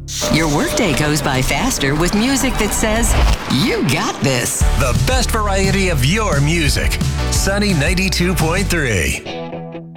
Your workday goes by faster with music that says, "You got this." The best variety of your music. Sunny 92.3.